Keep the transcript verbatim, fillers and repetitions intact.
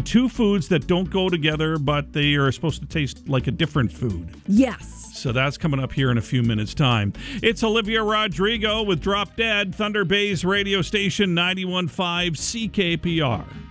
two foods that don't go together, but they are supposed to taste like a different food. Yes. So that's coming up here in a few minutes' time. It's Olivia Rodrigo with Drop Dead, Thunder Bay's radio station ninety-one point five C K P R.